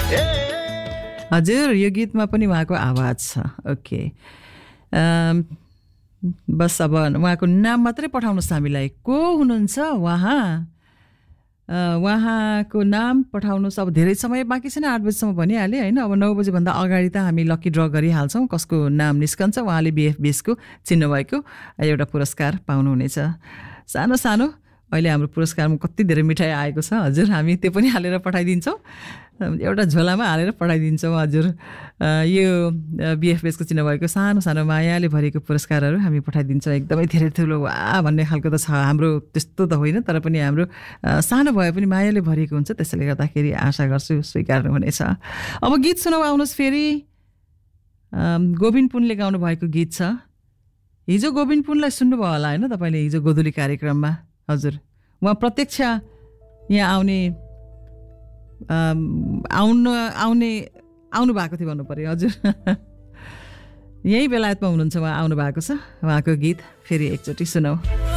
हजुर यो गीतमा पनि उहाँको आवाज छ। ओके बस अब उहाँको नाम मात्रै पठाउनुहोस् हामीलाई, को हुनुहुन्छ उहाँको नाम पठाउनुहोस्। अब धेरै समय बाँकी छैन, 8 बजीसम्म भनिहालेँ होइन। अब 9 बजीभन्दा अगाडि त हामी लकी ड्र गरिहाल्छौँ, कसको नाम निस्कन्छ उहाँले BF20को चिन्नुभएको एउटा पुरस्कार पाउनुहुनेछ। सानो सानो अहिले हाम्रो पुरस्कारमा कति धेरै मिठाई आएको छ हजुर, हामी त्यो पनि हालेर पठाइदिन्छौँ, एउटा झोलामा हालेर पठाइदिन्छौँ हजुर। यो BF20को चिन्नुभएको सानो सानो मायाले भरिएको पुरस्कारहरू हामी पठाइदिन्छौँ। एकदमै धेरै ठुलो वा भन्ने खालको त छ, हाम्रो त्यस्तो त होइन, तर पनि हाम्रो सानो भए पनि मायाले भरिएको हुन्छ, त्यसैले गर्दाखेरि आशा गर्छु स्वीकार्नुहुनेछ। अब गीत सुनाउ आउनुहोस् फेरि। गोविन्द पुनले गाउनु भएको गीत छ। हिजो गोविन्द पुनलाई सुन्नुभयो होला होइन तपाईँले, हिजो गोधुली कार्यक्रममा हजुर। उहाँ प्रत्यक्ष यहाँ आउनु भएको थियो भन्नु पर्यो हजुर। यही बेलायतमा हुनुहुन्छ उहाँ, आउनु भएको छ। उहाँको गीत फेरि एकचोटि सुनौ।